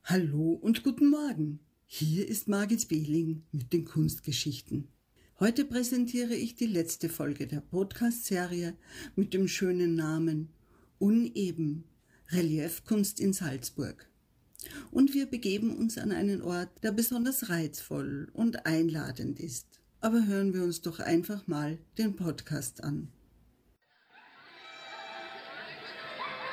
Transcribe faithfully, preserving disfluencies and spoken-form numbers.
Hallo und guten Morgen. Hier ist Margit Behling mit den Kunstgeschichten. Heute präsentiere ich die letzte Folge der Podcast-Serie mit dem schönen Namen Uneben – Reliefkunst in Salzburg. Und wir begeben uns an einen Ort, der besonders reizvoll und einladend ist. Aber hören wir uns doch einfach mal den Podcast an.